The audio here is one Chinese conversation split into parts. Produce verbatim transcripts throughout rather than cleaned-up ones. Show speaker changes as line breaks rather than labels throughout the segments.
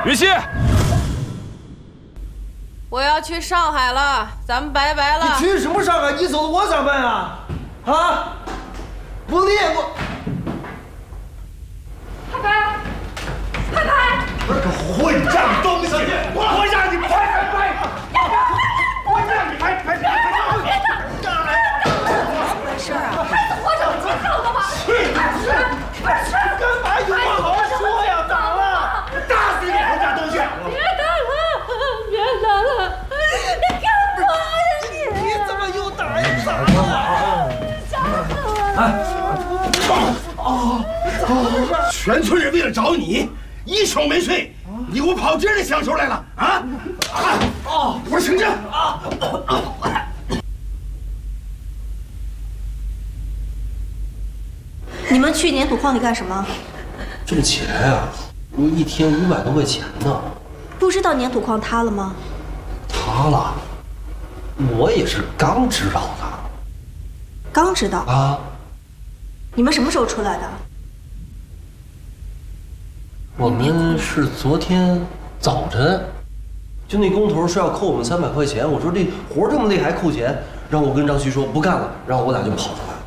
云溪，
我要去上海了，咱们拜拜了。
你去什么上海？你走了我咋办啊？啊？不练我。
拍拍，拍拍！
不是个混账东西！我我让你拍拍拍！我让你拍拍拍！
别打！干嘛回事啊？拍死我手机好的吗？是是是！
干嘛有话好好说呀？咋了？打死你混账东西！
别打了，别打了！你干嘛呀你？
你怎么又打呀？咋了？
吓死我了！
哎，哦哦，全村人为了找你，一宿没睡，你给我跑这儿来享受来了啊？啊！哦，我请假啊！
你们去粘土矿里干什么？
挣钱啊！我一天五百多块钱呢。
不知道粘土矿塌了吗？
塌了，我也是刚知道的。
刚知道
啊？
你们什么时候出来的？
我们是昨天早晨，就那工头说要扣我们三百块钱，我说这活这么累还扣钱，让我跟张旭说不干了，然后我俩就跑出来了。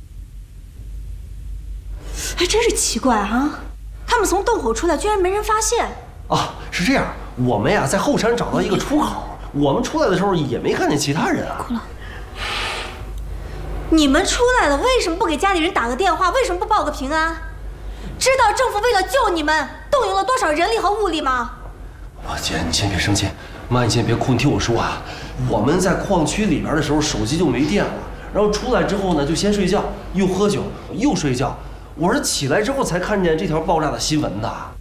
还真是奇怪啊！他们从洞口出来，居然没人发现。
啊，是这样，我们呀在后山找到一个出口，我们出来的时候也没看见其他人啊。
哭了。你们出来了，为什么不给家里人打个电话？为什么不报个平安？知道政府为了救你们，动用了多少人力和物力吗？
啊，姐，你先别生气，妈，你先别哭，你听我说啊。我们在矿区里边的时候，手机就没电了，然后出来之后呢，就先睡觉，又喝酒，又睡觉。我是起来之后才看见这条爆炸的新闻的。